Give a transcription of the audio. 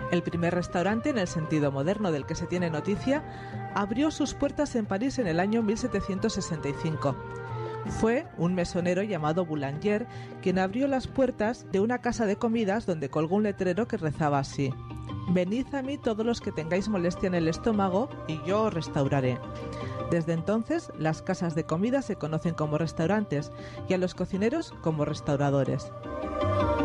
El primer restaurante, en el sentido moderno del que se tiene noticia, abrió sus puertas en París en el año 1765. Fue un mesonero llamado Boulanger quien abrió las puertas de una casa de comidas donde colgó un letrero que rezaba así: «Venid a mí todos los que tengáis molestia en el estómago y yo os restauraré». Desde entonces, las casas de comida se conocen como restaurantes y a los cocineros como restauradores.